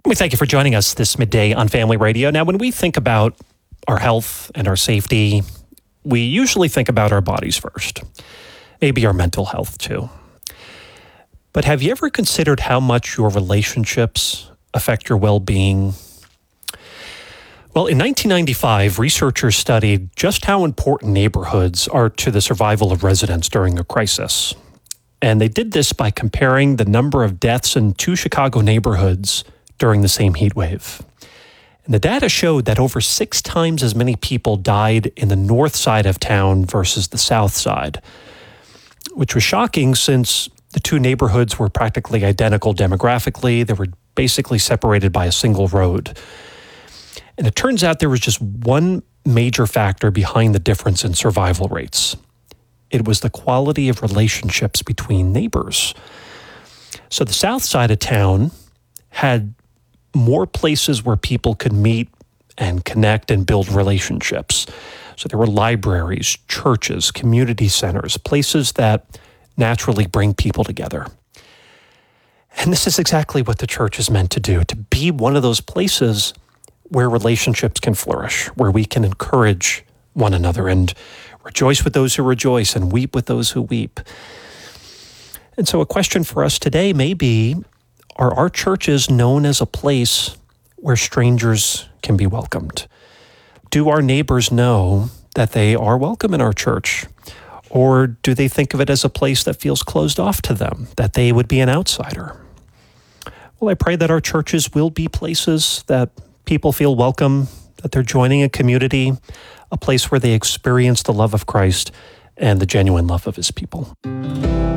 We thank you for joining us this midday on Family Radio. Now, when we think about our health and our safety, we usually think about our bodies first, maybe our mental health too. But have you ever considered how much your relationships affect your well-being? Well, in 1995, researchers studied just how important neighborhoods are to the survival of residents during a crisis. And they did this by comparing the number of deaths in two Chicago neighborhoods during the same heat wave. And the data showed that over 6 times as many people died in the north side of town versus the south side, which was shocking since the two neighborhoods were practically identical demographically. They were basically separated by a single road. And it turns out there was just one major factor behind the difference in survival rates. It was the quality of relationships between neighbors. So the south side of town had more places where people could meet and connect and build relationships. So there were libraries, churches, community centers, places that naturally bring people together. And this is exactly what the church is meant to do, to be one of those places where relationships can flourish, where we can encourage one another and rejoice with those who rejoice and weep with those who weep. And so a question for us today may be, are our churches known as a place where strangers can be welcomed? Do our neighbors know that they are welcome in our church? Or do they think of it as a place that feels closed off to them, that they would be an outsider? Well, I pray that our churches will be places that people feel welcome, that they're joining a community, a place where they experience the love of Christ and the genuine love of his people.